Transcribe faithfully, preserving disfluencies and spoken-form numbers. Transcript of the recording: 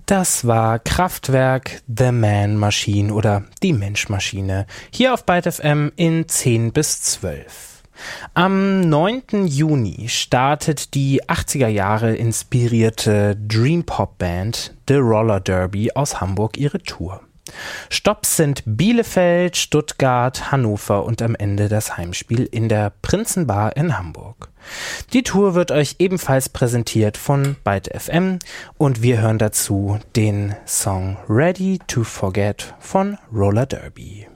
Das war Kraftwerk, The Man Machine oder Die Mensch-Maschine, hier auf Byte F M in zehn bis zwölf. Am neunten Juni startet die achtziger Jahre inspirierte Dream-Pop-Band The Roller Derby aus Hamburg ihre Tour. Stopps sind Bielefeld, Stuttgart, Hannover und am Ende das Heimspiel in der Prinzenbar in Hamburg. Die Tour wird euch ebenfalls präsentiert von Byte F M und wir hören dazu den Song Ready to Forget von Roller Derby.